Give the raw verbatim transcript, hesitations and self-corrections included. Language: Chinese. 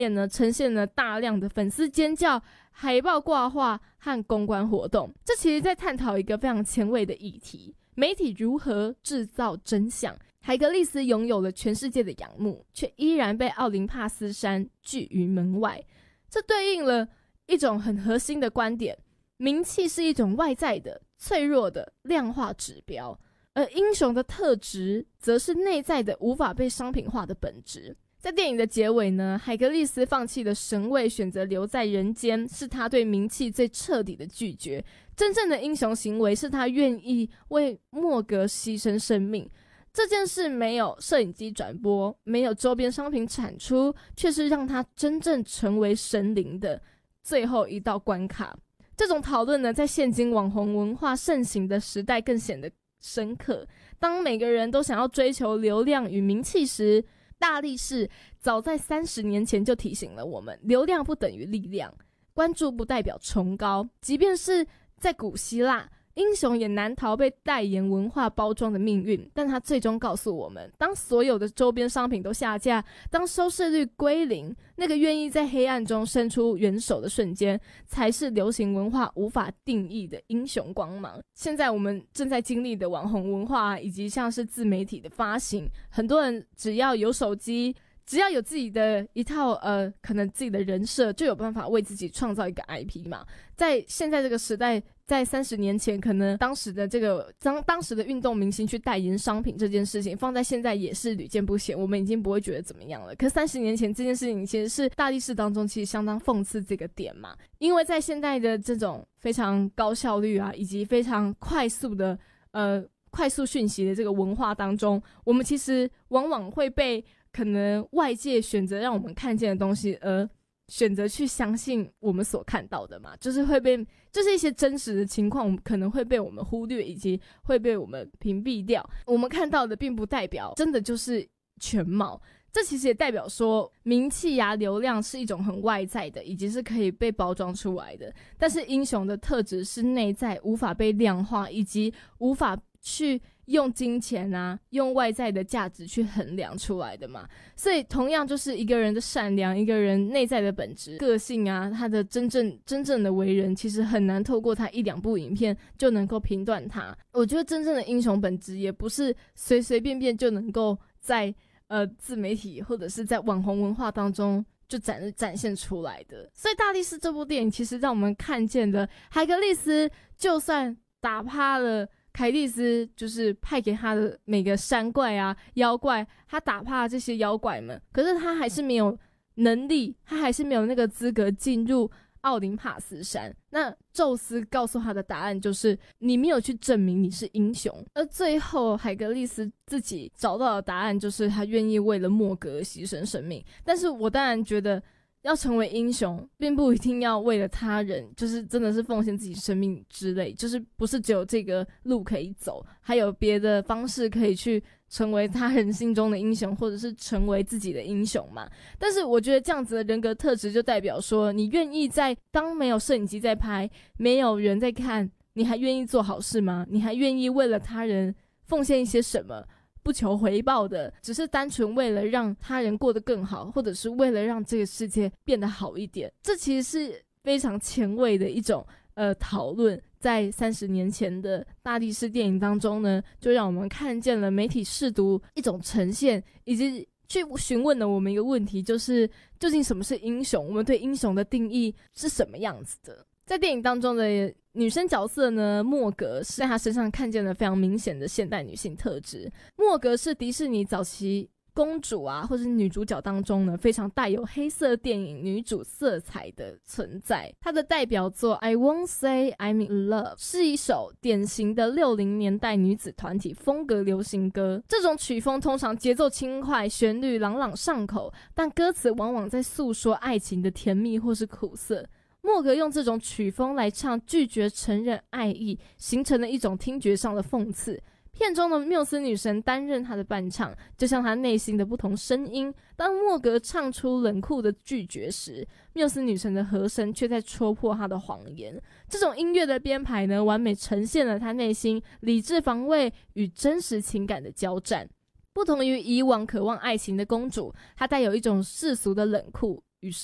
呢呈现了大量的粉丝尖叫、海报挂画和公关活动。这其实在探讨一个非常前卫的议题：媒体如何制造真相。海格力斯拥有了全世界的仰慕，却依然被奥林帕斯山拒于门外。这对应了一种很核心的观点：名气是一种外在的、脆弱的量化指标，而英雄的特质则是内在的、无法被商品化的本质。在电影的结尾呢，海格力斯放弃了神位，选择留在人间，是他对名气最彻底的拒绝。真正的英雄行为是他愿意为莫格牺牲生命。这件事没有摄影机转播，没有周边商品产出，却是让他真正成为神灵的最后一道关卡。这种讨论呢，在现今网红文化盛行的时代更显得深刻。当每个人都想要追求流量与名气时，大力士早在三十年前就提醒了我们：流量不等于力量，关注不代表崇高。即便是在古希腊，英雄也难逃被代言文化包装的命运，但他最终告诉我们，当所有的周边商品都下架，当收视率归零，那个愿意在黑暗中伸出援手的瞬间，才是流行文化无法定义的英雄光芒。现在我们正在经历的网红文化，以及像是自媒体的发行，很多人只要有手机，只要有自己的一套呃，可能自己的人设，就有办法为自己创造一个 I P 嘛。在现在这个时代，在三十年前，可能当时的这个当当时的运动明星去代言商品这件事情，放在现在也是屡见不鲜，我们已经不会觉得怎么样了。可三十年前这件事情，其实是大力士当中其实相当讽刺这个点嘛，因为在现在的这种非常高效率啊，以及非常快速的呃快速讯息的这个文化当中，我们其实往往会被可能外界选择让我们看见的东西而选择去相信我们所看到的嘛，就是会被就是一些真实的情况可能会被我们忽略，以及会被我们屏蔽掉。我们看到的并不代表真的就是全貌，这其实也代表说名气啊、流量是一种很外在的，以及是可以被包装出来的，但是英雄的特质是内在，无法被量化，以及无法去用金钱啊，用外在的价值去衡量出来的嘛。所以同样就是一个人的善良，一个人内在的本质、个性啊，他的真正真正的为人，其实很难透过他一两部影片就能够评断他。我觉得真正的英雄本质也不是随随便便就能够在呃自媒体或者是在网红文化当中就展展现出来的。所以大力士这部电影其实让我们看见了海格力斯就算打趴了凯蒂斯，就是派给他的每个山怪啊、妖怪，他打趴这些妖怪们，可是他还是没有能力，他还是没有那个资格进入奥林帕斯山。那宙斯告诉他的答案就是你没有去证明你是英雄。而最后海格力斯自己找到的答案就是他愿意为了莫格而牺牲生命。但是我当然觉得要成为英雄并不一定要为了他人，就是真的是奉献自己生命之类，就是不是只有这个路可以走，还有别的方式可以去成为他人心中的英雄，或者是成为自己的英雄嘛。但是我觉得这样子的人格特质就代表说，你愿意在当没有摄影机在拍，没有人在看，你还愿意做好事吗？你还愿意为了他人奉献一些什么，不求回报的，只是单纯为了让他人过得更好，或者是为了让这个世界变得好一点。这其实是非常前卫的一种呃讨论。在三十年前的大力士电影当中呢，就让我们看见了媒体识读一种呈现，以及去询问了我们一个问题，就是究竟什么是英雄？我们对英雄的定义是什么样子的？在电影当中的女生角色呢，莫格是在她身上看见了非常明显的现代女性特质。莫格是迪士尼早期公主啊，或是女主角当中呢，非常带有黑色电影女主色彩的存在。她的代表作 I Won't Say I'm in Love 是一首典型的六零年代女子团体风格流行歌。这种曲风通常节奏轻快，旋律朗朗上口，但歌词往往在诉说爱情的甜蜜或是苦涩。莫格用这种曲风来唱拒绝承认爱意，形成了一种听觉上的讽刺。片中的缪斯女神担任她的伴唱，就像她内心的不同声音。当莫格唱出冷酷的拒绝时，缪斯女神的和声却在戳破她的谎言。这种音乐的编排呢，完美呈现了她内心理智防卫与真实情感的交战。不同于以往渴望爱情的公主，她带有一种世俗的冷酷